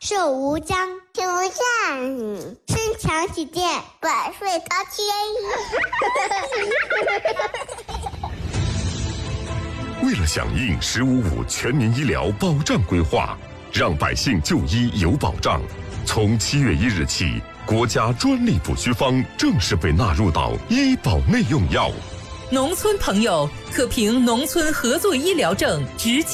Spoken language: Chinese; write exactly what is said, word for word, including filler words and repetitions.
寿无疆， 寿无疆， 身强体健， 百岁高迁。 为了响应“十五五”全民医疗保障规划，让百姓就医有保障，从七月一日起，国家专利补虚方正式被纳入到医保内用药。 农村朋友可凭农村合作医疗证直接